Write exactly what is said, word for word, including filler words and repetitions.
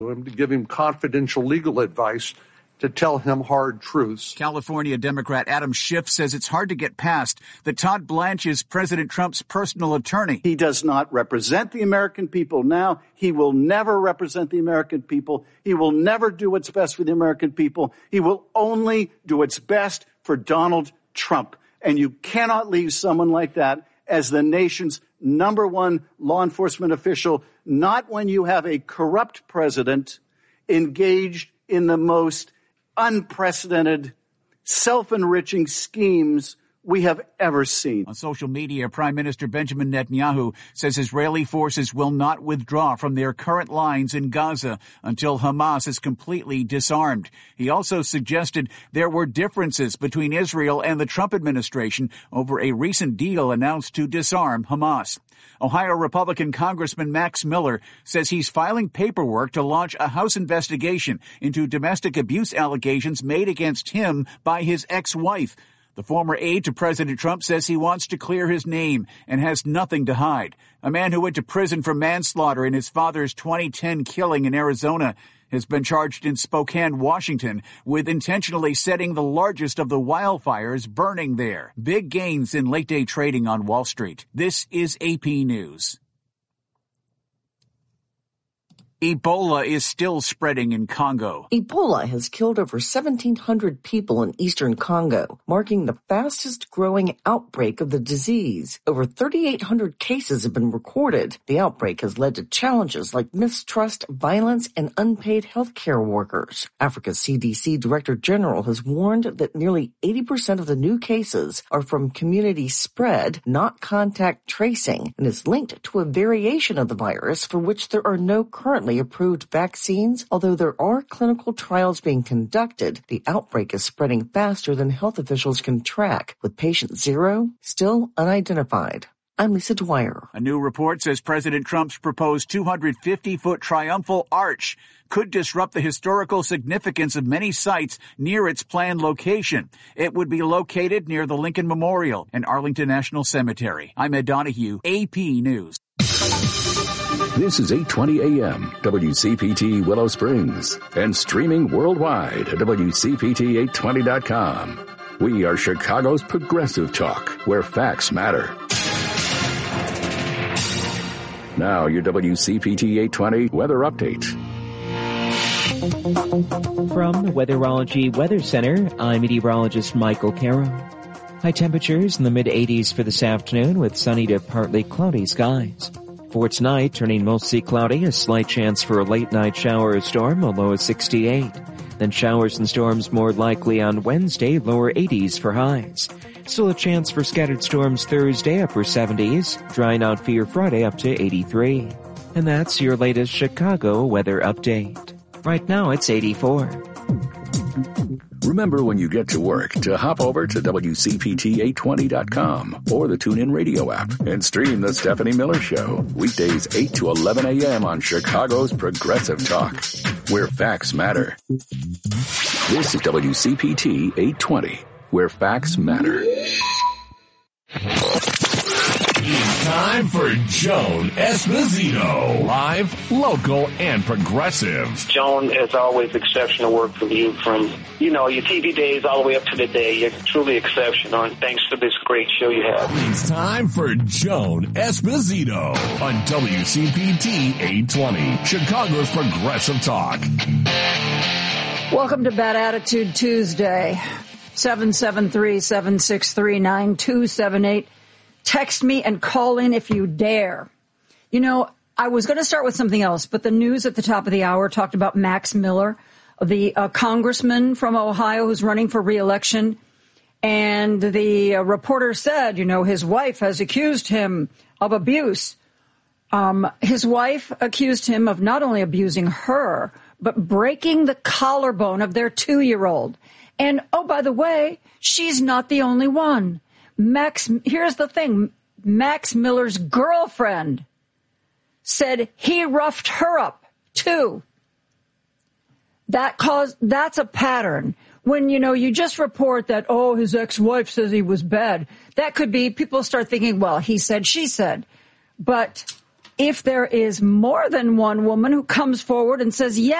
him to give him confidential legal advice, to tell him hard truths. California Democrat Adam Schiff says it's hard to get past that Todd Blanche is President Trump's personal attorney. He does not represent the American people now. He will never represent the American people. He will never do what's best for the American people. He will only do what's best for Donald Trump. And you cannot leave someone like that as the nation's number one law enforcement official, not when you have a corrupt president engaged in the most unprecedented, self-enriching schemes we have ever seen. On social media, Prime Minister Benjamin Netanyahu says Israeli forces will not withdraw from their current lines in Gaza until Hamas is completely disarmed. He also suggested there were differences between Israel and the Trump administration over a recent deal announced to disarm Hamas. Ohio Republican Congressman Max Miller says he's filing paperwork to launch a House investigation into domestic abuse allegations made against him by his ex-wife. The former aide to President Trump says he wants to clear his name and has nothing to hide. A man who went to prison for manslaughter in his father's twenty ten killing in Arizona has been charged in Spokane, Washington, with intentionally setting the largest of the wildfires burning there. Big gains in late-day trading on Wall Street. This is A P News. Ebola is still spreading in Congo. Ebola has killed over seventeen hundred people in eastern Congo, marking the fastest growing outbreak of the disease. Over thirty-eight hundred cases have been recorded. The outbreak has led to challenges like mistrust, violence, and unpaid healthcare workers. Africa's C D C Director General has warned that nearly eighty percent of the new cases are from community spread, not contact tracing, and is linked to a variation of the virus for which there are no currently approved vaccines. Although there are clinical trials being conducted, the outbreak is spreading faster than health officials can track, with patient zero still unidentified. I'm Lisa Dwyer. A new report says President Trump's proposed two hundred fifty foot triumphal arch could disrupt the historical significance of many sites near its planned location. It would be located near the Lincoln Memorial and Arlington National Cemetery. I'm Ed Donahue, A P News. This is eight twenty A M, W C P T Willow Springs, and streaming worldwide at W C P T eight twenty dot com. We are Chicago's progressive talk, where facts matter. Now, your W C P T eight twenty weather update. From the Weatherology Weather Center, I'm meteorologist Michael Caro. High temperatures in the mid-eighties for this afternoon with sunny to partly cloudy skies. For tonight, turning mostly cloudy, a slight chance for a late-night shower or storm, a low of sixty-eight. Then showers and storms more likely on Wednesday, lower eighties for highs. Still a chance for scattered storms Thursday, upper seventies. Drying out for your Friday, up to eighty-three. And that's your latest Chicago weather update. Right now, it's eighty-four. Remember when you get to work to hop over to W C P T eight twenty dot com or the TuneIn Radio app and stream The Stephanie Miller Show. Weekdays eight to eleven A M on Chicago's Progressive Talk, where facts matter. This is W C P T eight twenty, where facts matter. It's time for Joan Esposito. Live, local, and progressive. Joan, as always, exceptional work from you from, you know, your T V days all the way up to the day. You're truly exceptional, and thanks for this great show you have. It's time for Joan Esposito on W C P T eight twenty, Chicago's Progressive Talk. Welcome to Bad Attitude Tuesday. seven seven three, seven six three, nine two seven eight. Text me and call in if you dare. You know, I was going to start with something else, but the news at the top of the hour talked about Max Miller, the uh, congressman from Ohio who's running for re-election. And the uh, reporter said, you know, his wife has accused him of abuse. Um, his wife accused him of not only abusing her, but breaking the collarbone of their two-year-old. And, oh, by the way, she's not the only one. Max, here's the thing. Max Miller's girlfriend said he roughed her up, too. That caused, that's a pattern. When, you know, you just report that, oh, his ex-wife says he was bad. That could be, people start thinking, well, he said, she said. But if there is more than one woman who comes forward and says, yeah,